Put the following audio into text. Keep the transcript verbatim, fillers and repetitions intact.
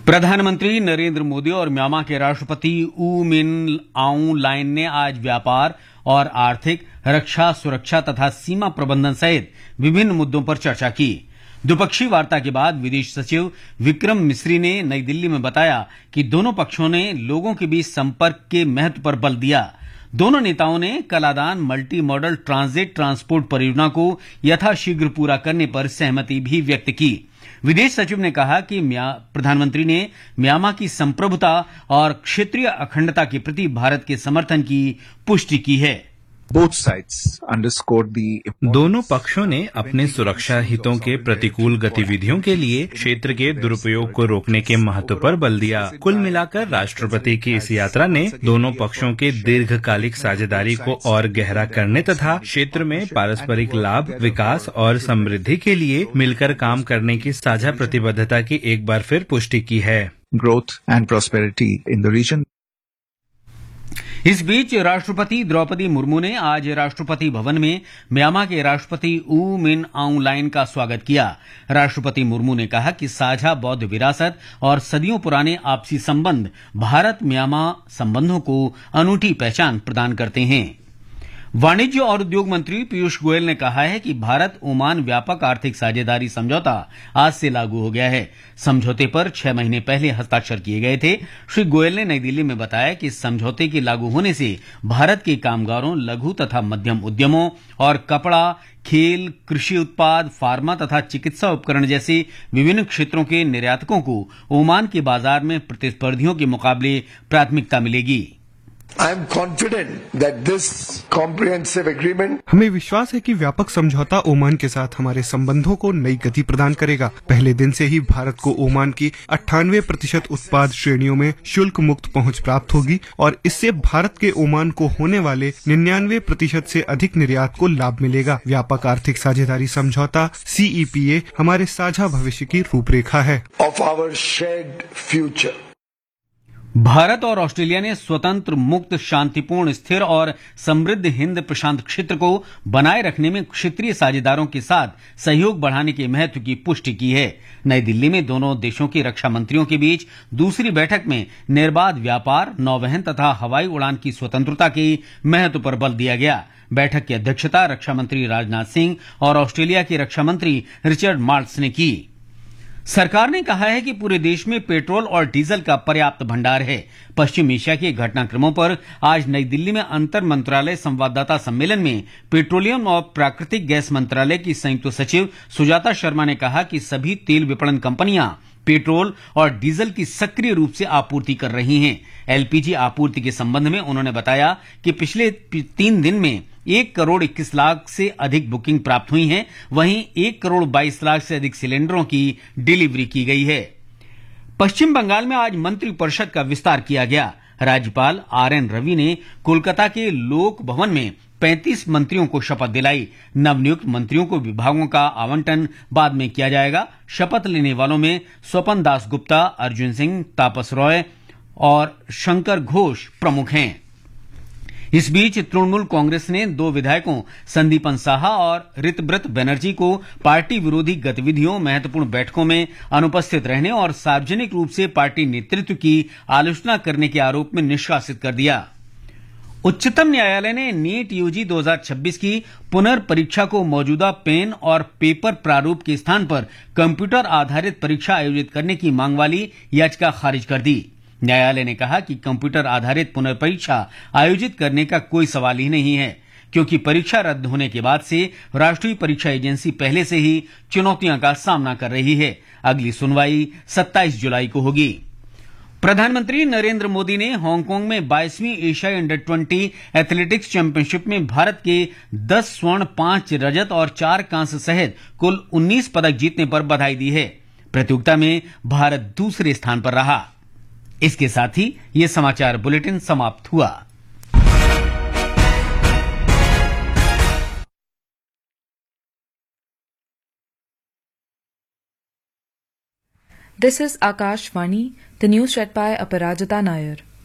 प्रधानमंत्री नरेंद्र मोदी और म्यांमार के राष्ट्रपति ऊ मिन आउंग लाइन ने आज व्यापार और आर्थिक, रक्षा, सुरक्षा तथा सीमा प्रबंधन सहित विभिन्न मुद्दों पर चर्चा की। द्विपक्षीय वार्ता के बाद विदेश सचिव विक्रम मिस्री ने नई दिल्ली में बताया कि दोनों पक्षों ने लोगों के बीच संपर्क के महत्व पर बल दिया। दोनों नेताओं ने Kaladan multi modal transit transport परियोजना को यथाशीघ्र पूरा करने पर सहमति भी व्यक्त की। विदेश सचिव ने कहा कि प्रधानमंत्री ने म्यांमार की संप्रभुता और क्षेत्रीय अखंडता के प्रति भारत के समर्थन की पुष्टि की है। दोनों पक्षों ने अपने सुरक्षा हितों के प्रतिकूल गतिविधियों के लिए क्षेत्र के दुरुपयोग को रोकने के महत्व पर बल दिया। कुल मिलाकर राष्ट्रपति की इस यात्रा ने दोनों पक्षों के दीर्घकालिक साझेदारी को और गहरा करने तथा क्षेत्र में पारस्परिक लाभ, विकास और समृद्धि के लिए मिलकर काम करने की साझा प्रतिबद्धता की एक बार फिर पुष्टि की है। Growth and prosperity in the reason. इस बीच राष्ट्रपति द्रौपदी मुर्मू ने आज राष्ट्रपति भवन में म्यांमार के राष्ट्रपति ऊ मिन आउंग लाइन का स्वागत किया। राष्ट्रपति मुर्मू ने कहा कि साझा बौद्ध विरासत और सदियों पुराने आपसी संबंध भारत म्यांमार संबंधों को अनूठी पहचान प्रदान करते हैं। वाणिज्य और उद्योग मंत्री पीयूष गोयल ने कहा है कि भारत ओमान व्यापक आर्थिक साझेदारी समझौता आज से लागू हो गया है। समझौते पर छह महीने पहले हस्ताक्षर किए गए थे। श्री गोयल ने नई दिल्ली में बताया कि इस समझौते के लागू होने से भारत के कामगारों, लघु तथा मध्यम उद्यमों और कपड़ा, खेल, कृषि उत्पाद, फार्मा तथा चिकित्सा उपकरण जैसे विभिन्न क्षेत्रों के निर्यातकों को ओमान के बाजार में प्रतिस्पर्धियों के मुकाबले प्राथमिकता मिलेगी। I am confident that this comprehensive agreement हमें विश्वास है कि व्यापक समझौता ओमान के साथ हमारे संबंधों को नई गति प्रदान करेगा। पहले दिन से ही भारत को ओमान की अट्ठानवे प्रतिशत उत्पाद श्रेणियों में शुल्क मुक्त पहुंच प्राप्त होगी और इससे भारत के ओमान को होने वाले निन्यानवे प्रतिशत से अधिक निर्यात को लाभ मिलेगा। व्यापक आर्थिक साझेदारी समझौता सी ई पी ए हमारे साझा भविष्य की रूपरेखा है। of our shared future. Bharat और ऑस्ट्रेलिया ने स्वतंत्र, मुक्त, शांतिपूर्ण, स्थिर और समृद्ध हिंद प्रशांत क्षेत्र को बनाए रखने में क्षेत्रीय साझेदारों के साथ सहयोग बढ़ाने के महत्व की पुष्टि की है। नई दिल्ली में दोनों देशों के रक्षा मंत्रियों के बीच दूसरी बैठक में निर्बाध व्यापार, नौवहन तथा हवाई उड़ान की स्वतंत्रता के महत्व पर बल दिया गया। बैठक की अध्यक्षता रक्षा मंत्री राजनाथ सिंह और ऑस्ट्रेलिया के रक्षा मंत्री रिचर्ड मार्ट्स ने की। सरकार ने कहा है कि पूरे देश में पेट्रोल और डीजल का पर्याप्त भंडार है। पश्चिम एशिया के घटनाक्रमों पर आज नई दिल्ली में अंतर मंत्रालय संवाददाता सम्मेलन में पेट्रोलियम और प्राकृतिक गैस मंत्रालय की संयुक्त सचिव सुजाता शर्मा ने कहा कि सभी तेल विपणन कंपनियां पेट्रोल और डीजल की सक्रिय रूप से आपूर्ति कर रही हैं। एल पी जी आपूर्ति के संबंध में उन्होंने बताया कि पिछले तीन दिन में एक करोड़ इक्कीस लाख से अधिक बुकिंग प्राप्त हुई हैं, वहीं एक करोड़ बाईस लाख से अधिक सिलेंडरों की डिलीवरी की गई है। पश्चिम बंगाल में आज मंत्रिपरिषद का विस्तार किया गया। राज्यपाल आर एन रवि ने कोलकाता के लोक भवन में पैंतीस मंत्रियों को शपथ दिलाई। नवनियुक्त मंत्रियों को विभागों का आवंटन बाद में किया जाएगा। शपथ लेने वालों में स्वपन दास गुप्ता, अर्जुन सिंह, तापस रॉय और शंकर घोष प्रमुख हैं। इस बीच तृणमूल कांग्रेस ने दो विधायकों संदीपन साहा और ऋतव्रत बनर्जी को पार्टी विरोधी गतिविधियों, महत्वपूर्ण बैठकों में अनुपस्थित रहने और सार्वजनिक रूप से पार्टी नेतृत्व की आलोचना करने के आरोप में निष्कासित कर दिया। उच्चतम न्यायालय ने नीट यू जी दो हज़ार छब्बीस की पुनर्परीक्षा को मौजूदा पेन और पेपर प्रारूप के स्थान पर कंप्यूटर आधारित परीक्षा आयोजित करने की मांग वाली याचिका खारिज कर दी। न्यायालय ने कहा कि कंप्यूटर आधारित पुनर्परीक्षा आयोजित करने का कोई सवाल ही नहीं है, क्योंकि परीक्षा रद्द होने के बाद से राष्ट्रीय परीक्षा एजेंसी पहले से ही चुनौतियों का सामना कर रही है। अगली सुनवाई सत्ताईस जुलाई को होगी। प्रधानमंत्री नरेंद्र मोदी ने हांगकांग में बाईसवीं एशियाई अंडर ट्वेंटी एथलेटिक्स चैंपियनशिप में भारत के दस स्वर्ण, पांच रजत और चार कांस्य सहित कुल उन्नीस पदक जीतने पर बधाई दी है। प्रतियोगिता में भारत दूसरे स्थान पर रहा। इसके साथ ही ये समाचार बुलेटिन समाप्त हुआ। This is Akashvani, the news read by Aparajita Nair.